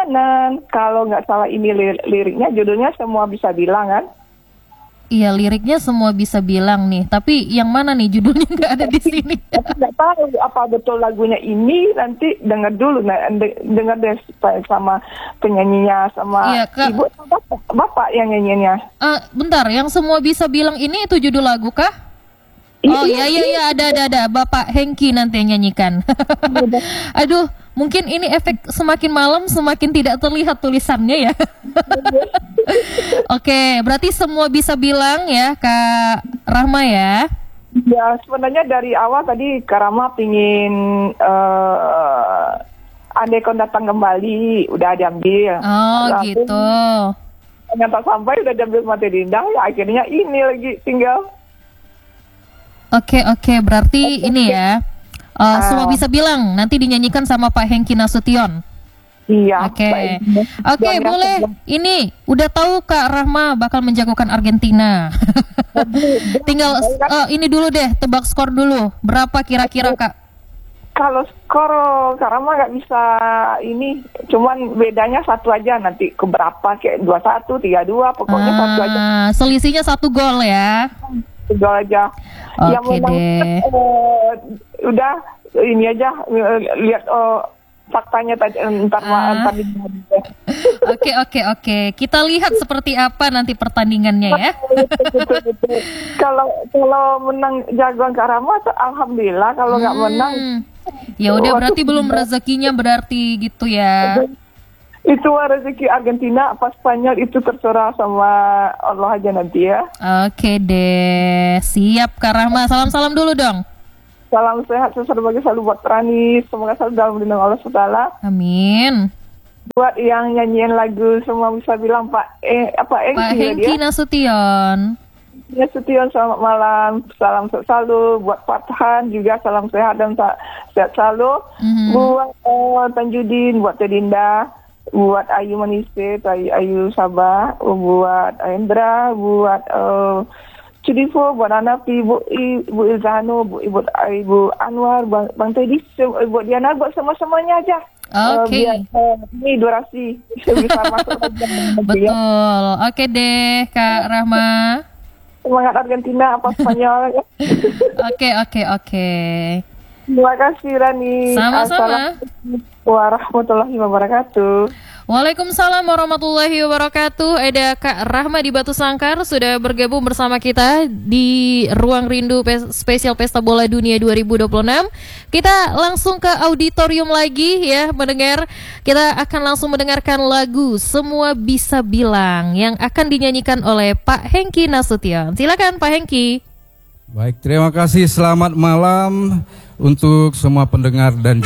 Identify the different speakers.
Speaker 1: perjalanan. Kalau nggak salah ini liriknya, judulnya Semua Bisa Bilang kan?
Speaker 2: Iya, liriknya Semua Bisa Bilang nih. Tapi yang mana nih judulnya nggak ada di sini.
Speaker 1: Nggak tahu apa betul lagunya ini. Nanti dengar dulu, dengar deh sama penyanyinya, sama ibu atau bapak yang nyanyinya.
Speaker 2: Bentar, yang Semua Bisa Bilang ini itu judul lagu kah? Oh iya ada Bapak Hengki nanti yang nyanyikan. Aduh, mungkin ini efek semakin malam semakin tidak terlihat tulisannya ya. Oke, berarti Semua Bisa Bilang ya Kak Rahma ya.
Speaker 1: Ya sebenarnya dari awal tadi Kak Rahma pingin andai kau datang kembali udah diambil.
Speaker 2: Oh gitu.
Speaker 1: Ternyata sampai udah diambil Mati Dinda, ya akhirnya ini lagi tinggal.
Speaker 2: Oke, berarti ini ya Semua Bisa Bilang nanti dinyanyikan sama Pak Hengki Nasution.
Speaker 1: Iya.
Speaker 2: Oke, boleh. Ini udah tahu Kak Rahma bakal menjagokan Argentina. Tinggal ini dulu deh, tebak skor dulu. Berapa kira-kira Kak?
Speaker 1: Kalau skor Kak Rahma nggak bisa ini, cuman bedanya satu aja nanti ke berapa, kayak 2-1, 3-2, pokoknya satu aja.
Speaker 2: Selisihnya 1 gol ya.
Speaker 1: Gol aja.
Speaker 2: Oke deh.
Speaker 1: Udah ini aja lihat faktanya tadi ntar.
Speaker 2: Oke. Kita lihat seperti apa nanti pertandingannya ya.
Speaker 1: Kalau menang jagoan Kak Rahma, alhamdulillah. Kalau nggak menang,
Speaker 2: ya udah berarti belum rezekinya berarti gitu ya.
Speaker 1: Itu rezeki Argentina apa Spanyol itu terserah sama Allah aja nanti ya.
Speaker 2: Oke deh, siap Kak Rahma. Salam dulu dong.
Speaker 1: Salam sehat selalu bagi buat Rani. Semoga selalu dalam lindungan Allah SWT.
Speaker 2: Amin.
Speaker 1: Buat yang nyanyiin lagu Semua Bisa Bilang Pak
Speaker 2: Hengki Nasution.
Speaker 1: Nasution, selamat malam. Salam sehat selalu buat Pak Tahan juga, salam sehat dan sehat selalu. Buat Tanjudin, buat Tedinda, buat Ayu Manise, Ayu Sabah, buat Endra, buat Cudifo, buat Anapi, Bu Ilzano, Ibu Anwar, Bang Teddy, buat Diana, buat semua-semuanya aja.
Speaker 2: Oke.
Speaker 1: Ini durasi bisa masuk aja.
Speaker 2: Betul. Oke deh Kak Rahma.
Speaker 1: Semangat Argentina apa Spanyol.
Speaker 2: Oke.
Speaker 1: Terima kasih Rani.
Speaker 2: Sama-sama.
Speaker 1: Assalamualaikum warahmatullahi wabarakatuh.
Speaker 2: Waalaikumsalam warahmatullahi wabarakatuh. Ada Kak Rahma di Batu Sangkar sudah bergabung bersama kita di Ruang Rindu Spesial Pesta Bola Dunia 2026. Kita langsung ke auditorium lagi ya mendengar. Kita akan langsung mendengarkan lagu Semua Bisa Bilang yang akan dinyanyikan oleh Pak Hengki Nasution. Silakan Pak Hengki.
Speaker 3: Baik, terima kasih. Selamat malam untuk semua pendengar dan